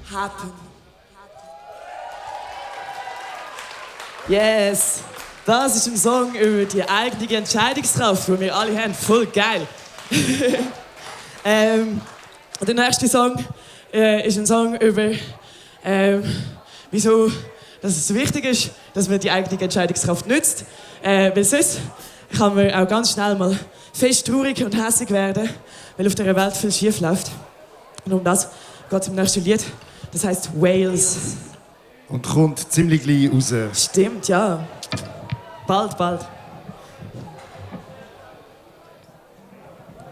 happen. Yes, das ist ein Song über die eigene Entscheidungskraft, die wir alle haben. Voll geil. Und der nächste Song ist ein Song über wieso dass es so wichtig ist, dass man die eigene Entscheidungskraft nutzt. Weil sonst kann man auch ganz schnell mal fest traurig und hässlich werden, weil auf dieser Welt viel schief läuft. Und um das geht es im nächsten Lied. Das heisst Wales. Und kommt ziemlich gleich raus. Stimmt, ja. Bald, bald.